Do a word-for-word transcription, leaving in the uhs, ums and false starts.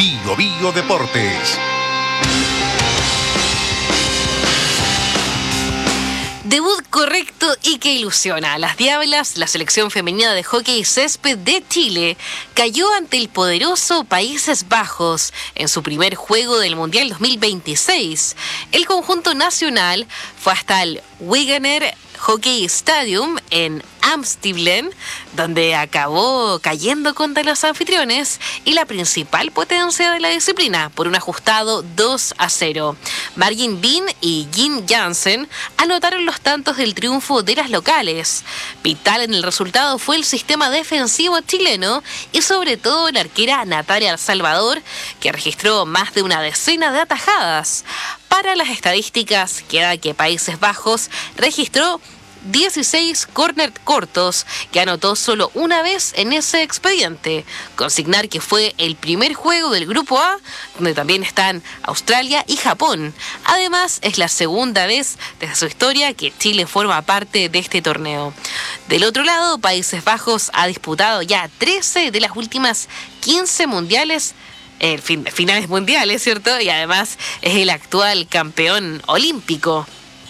Bio Bio Deportes. Debut correcto y que ilusiona. Las Diablas, la selección femenina de hockey césped de Chile, cayó ante el poderoso Países Bajos en su primer juego del Mundial dos mil veintiséis. El conjunto nacional fue hasta el Wegener Hockey Stadium en Amsterdam, donde acabó cayendo contra los anfitriones y la principal potencia de la disciplina por un ajustado dos a cero. Margin Bean y Jim Jansen anotaron los tantos del triunfo de las locales. Vital en el resultado fue el sistema defensivo chileno y sobre todo la arquera Natalia Salvador, que registró más de una decena de atajadas. Para las estadísticas, queda que Países Bajos registró dieciséis córner cortos, que anotó solo una vez en ese expediente. Consignar que fue el primer juego del Grupo A, donde también están Australia y Japón. Además, es la segunda vez desde su historia que Chile forma parte de este torneo. Del otro lado, Países Bajos ha disputado ya trece de las últimas quince mundiales Eh, fin, finales mundiales, ¿cierto? Y además es el actual campeón olímpico.